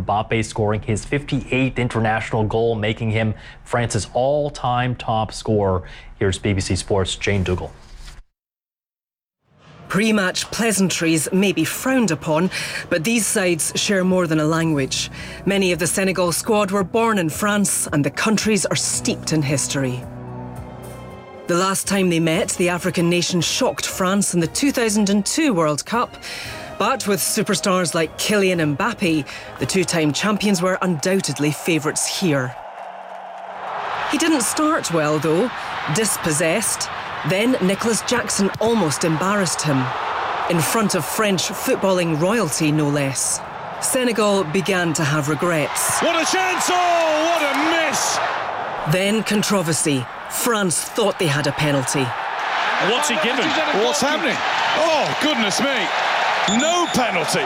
Mbappe scoring his 58th international goal, making him France's all-time top scorer. Here's BBC Sports' Jane Dougal. Pre-match pleasantries may be frowned upon, but these sides share more than a language. Many of the Senegal squad were born in France, and the countries are steeped in history. The last time they met, the African nation shocked France in the 2002 World Cup. But with superstars like Kylian Mbappe, the two-time champions were undoubtedly favourites here. He didn't start well, though, dispossessed. Then Nicolas Jackson almost embarrassed him, in front of French footballing royalty, no less. Senegal began to have regrets. What a chance! Oh, what a miss! Then controversy. France thought they had a penalty. What's he given? What's happening? Oh, goodness me! No penalty!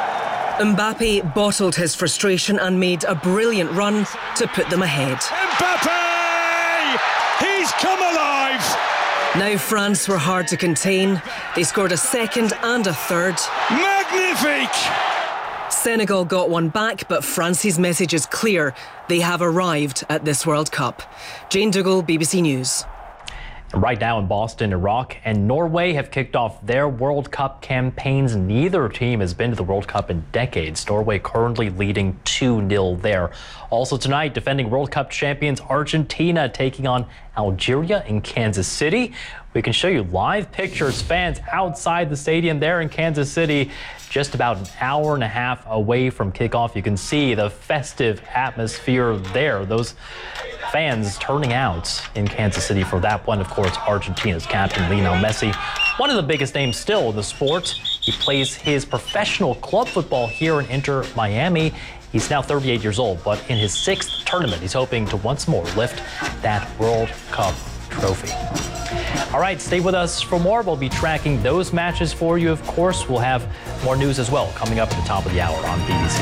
Mbappe bottled his frustration and made a brilliant run to put them ahead. Mbappe! He's come alive! Now France were hard to contain. They scored a second and a third. Magnifique! Senegal got one back, but France's message is clear. They have arrived at this World Cup. Jane Dougal, BBC News. Right now in Boston, Iraq and Norway have kicked off their World Cup campaigns. Neither team has been to the World Cup in decades. Norway currently leading 2-0 there. Also tonight, defending World Cup champions Argentina taking on Algeria in Kansas City. We can show you live pictures, fans outside the stadium there in Kansas City, just about an hour and a half away from kickoff. You can see the festive atmosphere there. Those fans turning out in Kansas City for that one. Of course, Argentina's captain, Lionel Messi, one of the biggest names still in the sport. He plays his professional club football here in Inter Miami. He's now 38 years old, but in his 6th tournament, he's hoping to once more lift that World Cup trophy. All right, stay with us for more. We'll be tracking those matches for you. Of course, we'll have more news as well coming up at the top of the hour on BBC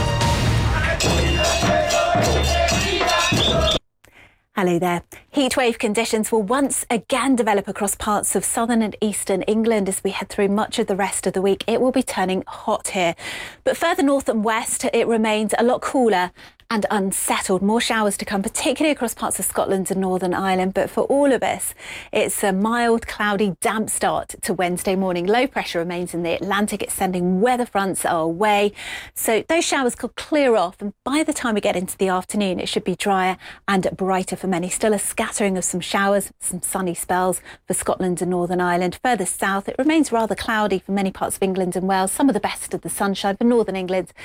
News. Hello there. Heatwave conditions will once again develop across parts of southern and eastern England as we head through much of the rest of the week. It will be turning hot here. But further north and west, it remains a lot cooler and unsettled. More showers to come, particularly across parts of Scotland and Northern Ireland. But for all of us, it's a mild, cloudy, damp start to Wednesday morning. Low pressure remains in the Atlantic. It's sending weather fronts our way. So those showers could clear off. And by the time we get into the afternoon, it should be drier and brighter for many. Still a scattering of some showers, some sunny spells for Scotland and Northern Ireland. Further south, it remains rather cloudy for many parts of England and Wales. Some of the best of the sunshine for Northern England